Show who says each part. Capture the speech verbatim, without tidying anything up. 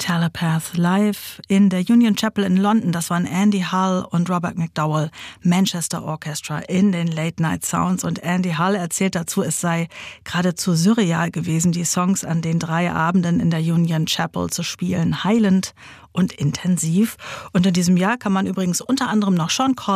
Speaker 1: Telepath live in der Union Chapel in London. Das waren Andy Hull und Robert McDowell, Manchester Orchestra in den Late Night Sounds. Und Andy Hull erzählt dazu, es sei geradezu surreal gewesen, die Songs an den drei Abenden in der Union Chapel zu spielen. Heilend und intensiv. Und in diesem Jahr kann man übrigens unter anderem noch Sean Connery